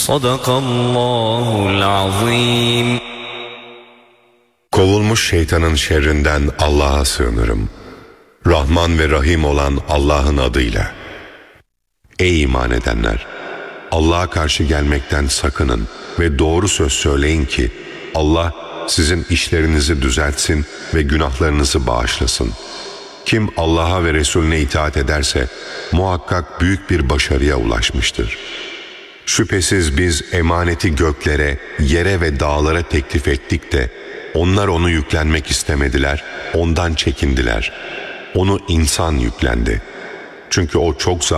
Sadakallahul azim. Kovulmuş şeytanın şerrinden Allah'a sığınırım. Rahman ve Rahim olan Allah'ın adıyla. Ey iman edenler! Allah'a karşı gelmekten sakının ve doğru söz söyleyin ki Allah sizin işlerinizi düzeltsin ve günahlarınızı bağışlasın. Kim Allah'a ve Resulüne itaat ederse muhakkak büyük bir başarıya ulaşmıştır. Şüphesiz biz emaneti göklere, yere ve dağlara teklif ettik de onlar onu yüklenmek istemediler, ondan çekindiler. Onu insan yüklendi. Çünkü o çok